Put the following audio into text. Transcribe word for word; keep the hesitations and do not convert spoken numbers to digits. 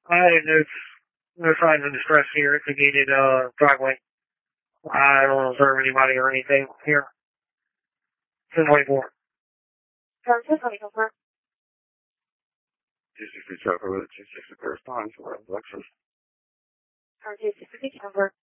I there's no signs of distress here. It's a gated uh driveway. I don't observe anybody or anything here. ten twenty-four. ten twenty-four. two sixty Trevor with two sixty correspondence for Alexis. two sixty Trevor.